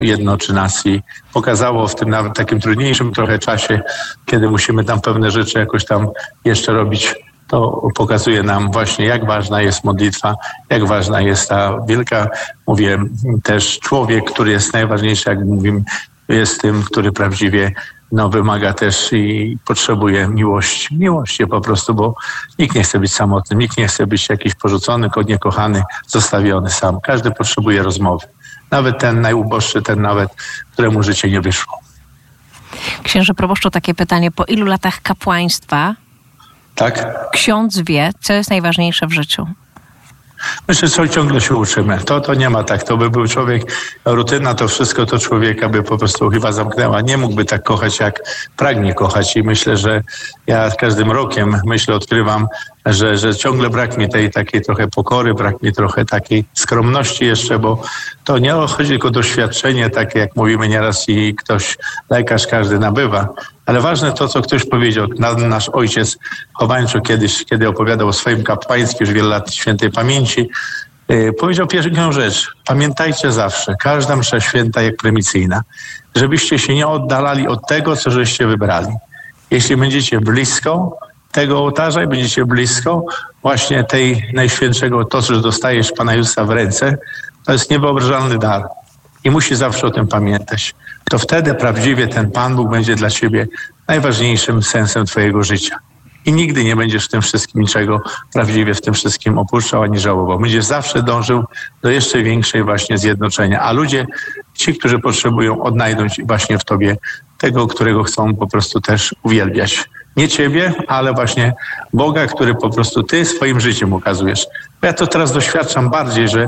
jednoczy nas i pokazało w tym nawet takim trudniejszym trochę czasie, kiedy musimy tam pewne rzeczy jakoś tam jeszcze robić, to pokazuje nam właśnie, jak ważna jest modlitwa, jak ważna jest ta wielka, mówię, też człowiek, który jest najważniejszy, jak mówimy, jest tym, który prawdziwie wymaga też i potrzebuje miłości. Miłości po prostu, bo nikt nie chce być samotny, nikt nie chce być jakiś porzucony, niekochany, zostawiony sam. Każdy potrzebuje rozmowy. Nawet ten najuboższy, ten nawet, któremu życie nie wyszło. Księże proboszczu, takie pytanie. Po ilu latach kapłaństwa ksiądz wie, co jest najważniejsze w życiu? Myślę, że ciągle się uczymy. To nie ma tak. To by był człowiek, rutyna, to wszystko to człowieka by po prostu chyba zamknęła. Nie mógłby tak kochać, jak pragnie kochać. I myślę, że ja każdym rokiem, odkrywam, że ciągle brak mi tej takiej trochę pokory, brak mi trochę takiej skromności jeszcze, bo to nie chodzi tylko o doświadczenie, takie jak mówimy nieraz i ktoś, lekarz każdy nabywa, ale ważne to, co ktoś powiedział. Nasz ojciec Chowańczuk kiedyś, kiedy opowiadał o swoim kapłaństwie, już wiele lat świętej pamięci, powiedział pierwszą rzecz. Pamiętajcie zawsze, każda msza święta jak prymicyjna, żebyście się nie oddalali od tego, co żeście wybrali. Jeśli będziecie blisko tego ołtarza i będziecie blisko właśnie tej najświętszego, to, że dostajesz Pana Jezusa w ręce, to jest niewyobrażalny dar. I musisz zawsze o tym pamiętać. To wtedy prawdziwie ten Pan Bóg będzie dla ciebie najważniejszym sensem twojego życia. I nigdy nie będziesz w tym wszystkim niczego prawdziwie w tym wszystkim opuszczał ani żałował. Będziesz zawsze dążył do jeszcze większej właśnie zjednoczenia. A ludzie, ci, którzy potrzebują, odnajdą właśnie w tobie tego, którego chcą po prostu też uwielbiać. Nie ciebie, ale właśnie Boga, który po prostu ty swoim życiem ukazujesz. Ja to teraz doświadczam bardziej, że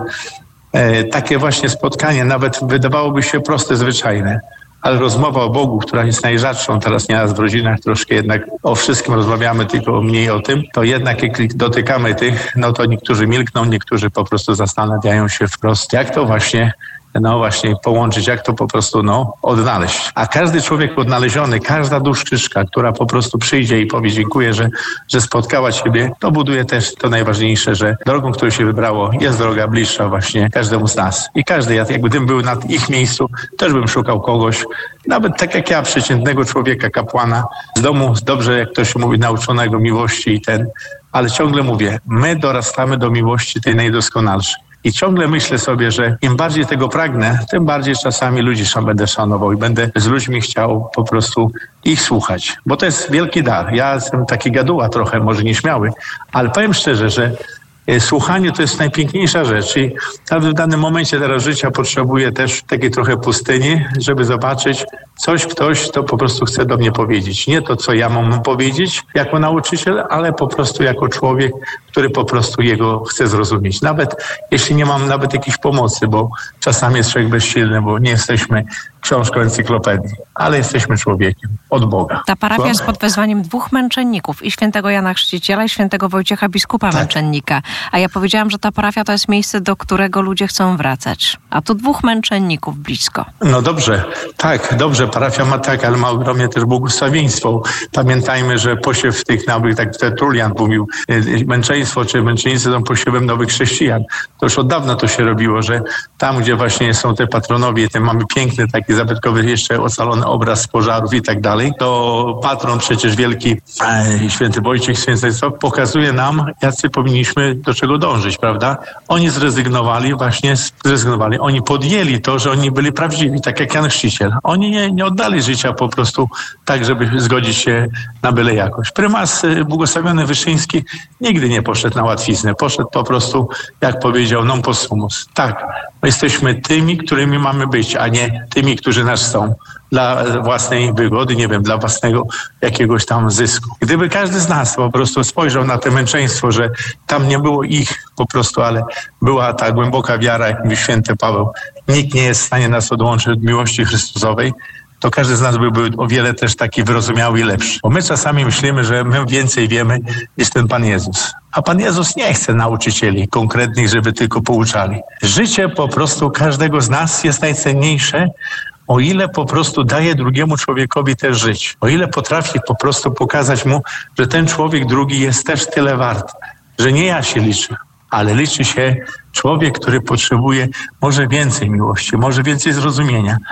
takie właśnie spotkanie nawet wydawałoby się proste, zwyczajne, ale rozmowa o Bogu, która jest najrzadszą teraz nieraz w rodzinach, troszkę jednak o wszystkim rozmawiamy, tylko mniej o tym, to jednak jak dotykamy tych, to niektórzy milkną, niektórzy po prostu zastanawiają się wprost, jak to właśnie połączyć, jak to po prostu odnaleźć. A każdy człowiek odnaleziony, każda duszczyszka, która po prostu przyjdzie i powie dziękuję, że spotkała ciebie, to buduje też to najważniejsze, że drogą, którą się wybrało, jest droga bliższa właśnie każdemu z nas. I każdy, jakbym był na ich miejscu, też bym szukał kogoś, nawet tak jak ja, przeciętnego człowieka, kapłana, z domu, dobrze, jak ktoś mówi, nauczonego miłości ale ciągle mówię, my dorastamy do miłości tej najdoskonalszej. I ciągle myślę sobie, że im bardziej tego pragnę, tym bardziej czasami ludzi będę szanował i będę z ludźmi chciał po prostu ich słuchać. Bo to jest wielki dar. Ja jestem taki gaduła trochę, może nieśmiały, ale powiem szczerze, że słuchanie to jest najpiękniejsza rzecz i nawet w danym momencie teraz życia potrzebuję też takiej trochę pustyni, żeby zobaczyć ktoś, to po prostu chce do mnie powiedzieć. Nie to, co ja mam powiedzieć jako nauczyciel, ale po prostu jako człowiek, który po prostu jego chce zrozumieć. Nawet jeśli nie mam nawet jakiejś pomocy, bo czasami jest człowiek bezsilny, bo nie jesteśmy książką encyklopedii, ale jesteśmy człowiekiem od Boga. Ta parafia jest pod wezwaniem 2 męczenników, i świętego Jana Chrzciciela, i świętego Wojciecha biskupa męczennika. A ja powiedziałam, że ta parafia to jest miejsce, do którego ludzie chcą wracać. A tu 2 męczenników blisko. No dobrze, tak, dobrze, parafia ma tak, ale ma ogromnie też błogosławieństwo. Pamiętajmy, że posiew tych nowych, tak Tertulian mówił, męczeństwo czy męczennicy są posiewem nowych chrześcijan. To już od dawna to się robiło, że tam, gdzie właśnie są te patronowie, tam mamy piękny taki zabytkowy jeszcze ocalony obraz z pożarów i tak dalej, to patron przecież wielki, święty Wojciech, pokazuje nam, jacy powinniśmy do czego dążyć, prawda? Oni zrezygnowali, oni podjęli to, że oni byli prawdziwi, tak jak Jan Chrzciciel. Oni nie oddali życia po prostu tak, żeby zgodzić się na byle jakość. Prymas błogosławiony Wyszyński nigdy nie poszedł na łatwiznę, poszedł po prostu, jak powiedział, non possumus. Tak, my jesteśmy tymi, którymi mamy być, a nie tymi, którzy nas są. Dla własnej wygody, nie wiem, dla własnego jakiegoś tam zysku. Gdyby każdy z nas po prostu spojrzał na to męczeństwo, że tam nie było ich po prostu, ale była ta głęboka wiara, jak mówi święty Paweł, nikt nie jest w stanie nas odłączyć od miłości Chrystusowej, to każdy z nas byłby o wiele też taki wyrozumiały i lepszy. Bo my czasami myślimy, że my więcej wiemy niż ten Pan Jezus. A Pan Jezus nie chce nauczycieli konkretnych, żeby tylko pouczali. Życie po prostu każdego z nas jest najcenniejsze, o ile po prostu daje drugiemu człowiekowi też żyć. O ile potrafi po prostu pokazać mu, że ten człowiek drugi jest też tyle wart, że nie ja się liczę, ale liczy się człowiek, który potrzebuje może więcej miłości, może więcej zrozumienia,